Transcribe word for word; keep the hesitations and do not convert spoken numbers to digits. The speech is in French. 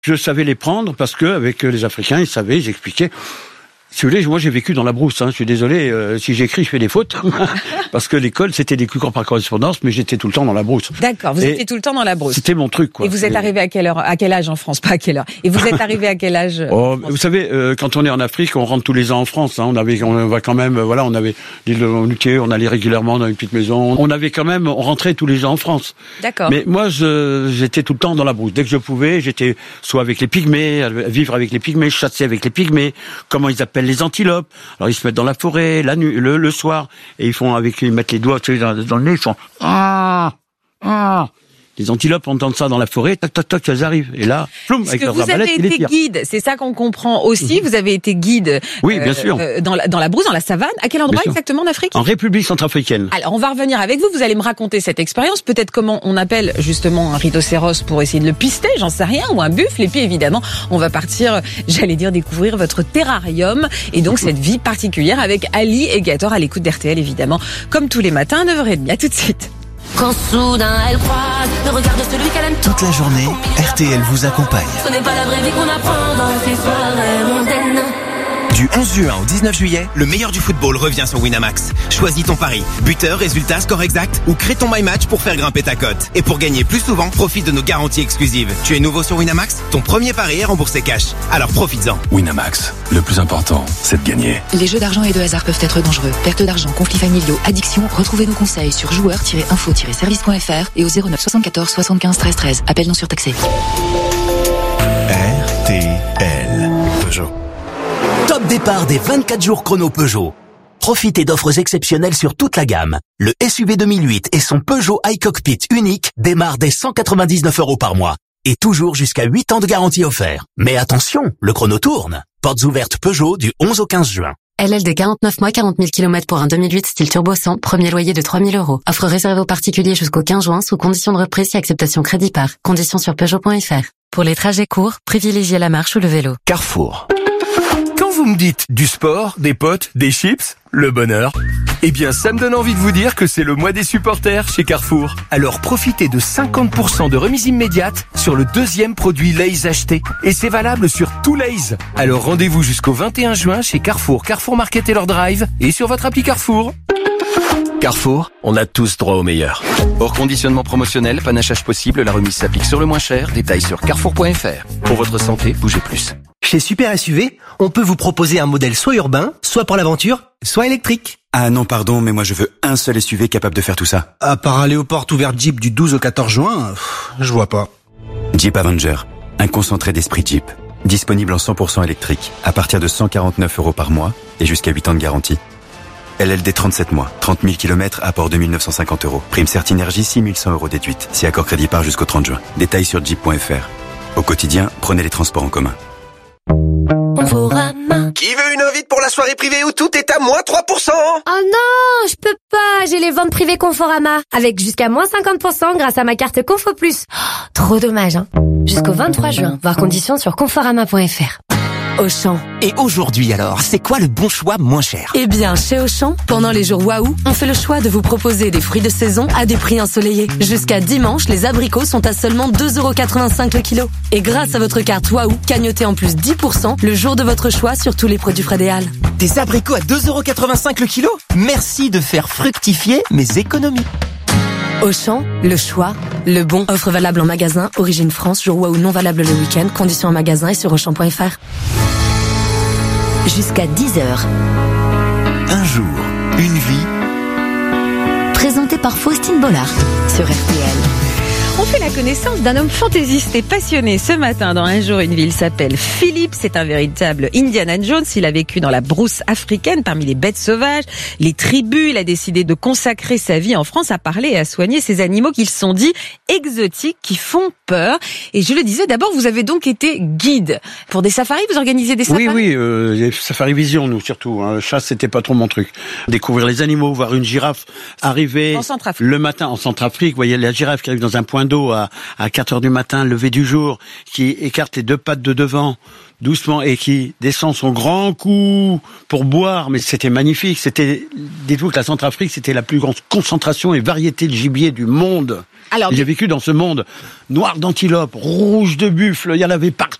Je savais les prendre parce que avec les Africains, ils savaient, ils expliquaient. Si vous voulez, moi j'ai vécu dans la brousse. Hein. Je suis désolé, euh, si j'écris, je fais des fautes. Parce que l'école, c'était des cours par correspondance, mais j'étais tout le temps dans la brousse. D'accord, vous Et étiez tout le temps dans la brousse. C'était mon truc, quoi. Et vous êtes Et... arrivé à quelle heure, à quel âge en France? Pas à quelle heure. Et vous êtes arrivé à quel âge? Oh, vous savez, euh, quand on est en Afrique, on rentre tous les ans en France. Hein. On avait, on va quand même, voilà, on avait des locaux, on allait régulièrement dans une petite maison. On avait quand même, on rentrait tous les ans en France. D'accord. Mais moi, je, j'étais tout le temps dans la brousse. Dès que je pouvais, j'étais soit avec les pygmées, vivre avec les pygmées, chasser avec les pygmées. Comment ils appellent les antilopes? Alors ils se mettent dans la forêt la nuit, le, le soir, et ils font avec, ils mettent les doigts tu sais, dans, dans le nez, ils font ah ah. Les antilopes entendent ça dans la forêt, tac tac tac, elles arrivent. Et là, ploum, avec leurs arbalètes, ils les tirent. Vous avez été guide, c'est ça qu'on comprend aussi. Vous avez été guide. Oui, bien sûr. Euh, dans la dans la brousse, dans la savane. À quel endroit exactement d'Afrique? En République centrafricaine. Alors, on va revenir avec vous. Vous allez me raconter cette expérience. Peut-être comment on appelle justement un rhinocéros pour essayer de le pister, j'en sais rien, ou un buffle. Et puis évidemment, on va partir, j'allais dire, découvrir votre terrarium et donc cette vie particulière avec Ali et Gator à l'écoute d'R T L évidemment, comme tous les matins à neuf heures trente. À tout de suite. Quand soudain elle croise le regard de celui qu'elle aime tant. Toute la journée, R T L vous accompagne. Ce n'est pas la vraie vie qu'on apprend dans ces soirées mondaines. Du onze juin au dix-neuf juillet, le meilleur du football revient sur Winamax. Choisis ton pari, buteur, résultat, score exact ou crée ton My Match pour faire grimper ta cote. Et pour gagner plus souvent, profite de nos garanties exclusives. Tu es nouveau sur Winamax? Ton premier pari est remboursé cash. Alors profites-en. Winamax, le plus important, c'est de gagner. Les jeux d'argent et de hasard peuvent être dangereux. Perte d'argent, conflits familiaux, addiction. Retrouvez nos conseils sur joueurs tiret info tiret service point f r et au zéro neuf soixante-quatorze soixante-quinze treize treize. Appel non surtaxé. R T L. Peugeot. Top départ des vingt-quatre jours chrono Peugeot. Profitez d'offres exceptionnelles sur toute la gamme. Le S U V deux mille huit et son Peugeot iCockpit unique démarrent dès cent quatre-vingt-dix-neuf euros par mois. Et toujours jusqu'à huit ans de garantie offert. Mais attention, le chrono tourne. Portes ouvertes Peugeot du onze au quinze juin. L L D quarante-neuf mois, quarante mille kilomètres pour un deux mille huit style turbo cent, premier loyer de trois mille euros. Offre réservée aux particuliers jusqu'au quinze juin sous condition de reprise et acceptation crédit par. Conditions sur Peugeot point f r. Pour les trajets courts, privilégiez la marche ou le vélo. Carrefour. Quand vous me dites du sport, des potes, des chips, le bonheur, eh bien ça me donne envie de vous dire que c'est le mois des supporters chez Carrefour. Alors profitez de cinquante pour cent de remise immédiate sur le deuxième produit Lay's acheté. Et c'est valable sur tout Lay's. Alors rendez-vous jusqu'au vingt et un juin chez Carrefour, Carrefour Market et leur drive et sur votre appli Carrefour. Carrefour, on a tous droit au meilleur. Hors conditionnement promotionnel, panachage possible, la remise s'applique sur le moins cher. Détails sur carrefour point f r. Pour votre santé, bougez plus. Chez Super S U V, on peut vous proposer un modèle soit urbain, soit pour l'aventure, soit électrique. Ah non, pardon, mais moi je veux un seul S U V capable de faire tout ça. À part aller aux portes ouvertes Jeep du douze au quatorze juin, pff, je vois pas. Jeep Avenger, un concentré d'esprit Jeep. Disponible en cent pour cent électrique, à partir de cent quarante-neuf euros par mois et jusqu'à huit ans de garantie. L L D trente-sept mois, trente mille kilomètres, apport deux mille neuf cent cinquante euros. Prime Certinergie, six mille cent euros déduite. Si accord crédit par jusqu'au trente juin. Détails sur jeep point f r. Au quotidien, prenez les transports en commun. Conforama. Qui veut une invite pour la soirée privée où tout est à moins trois pour cent? Oh non, je peux pas, j'ai les ventes privées Conforama. Avec jusqu'à moins cinquante pour cent grâce à ma carte Confo Plus. Oh, trop dommage, hein. Jusqu'au vingt-trois juin, voir conditions sur conforama point f r. Auchan. Et aujourd'hui alors, c'est quoi le bon choix moins cher? Eh bien, chez Auchan, pendant les jours Waouh, on fait le choix de vous proposer des fruits de saison à des prix ensoleillés. Jusqu'à dimanche, les abricots sont à seulement deux euros quatre-vingt-cinq le kilo. Et grâce à votre carte Waouh, cagnotez en plus dix pour cent le jour de votre choix sur tous les produits Frais des Halles. Des abricots à deux euros quatre-vingt-cinq le kilo? Merci de faire fructifier mes économies. Auchan, le choix, le bon. Offre valable en magasin, origine France, jour Waouh non valable le week-end, conditions en magasin et sur auchan point f r. Jusqu'à dix heures. Un jour, une vie. Présenté par Faustine Bollard sur R T L. On fait la connaissance d'un homme fantaisiste et passionné ce matin dans Un jour une ville. Il s'appelle Philippe, c'est un véritable Indiana Jones. Il a vécu dans la brousse africaine parmi les bêtes sauvages, les tribus. Il a décidé de consacrer sa vie en France à parler et à soigner ces animaux qu'ils se sont dit exotiques, qui font peur. Et je le disais, d'abord vous avez donc été guide pour des safaris, vous organisez des safaris? Oui, oui, euh, les safari vision nous surtout. Hein. Chasse c'était pas trop mon truc. Découvrir les animaux, voir une girafe arriver en Centrafrique. Le matin en Centrafrique, vous voyez la girafe qui arrive dans un point d'eau. d'eau à, à quatre heures du matin, lever du jour, qui écarte les deux pattes de devant, doucement, et qui descend son grand cou pour boire. Mais c'était magnifique. C'était, dites-vous que la Centrafrique, c'était la plus grande concentration et variété de gibier du monde. Alors, j'ai vécu dans ce monde. Noir d'antilope, rouge de buffle, il y en avait partout.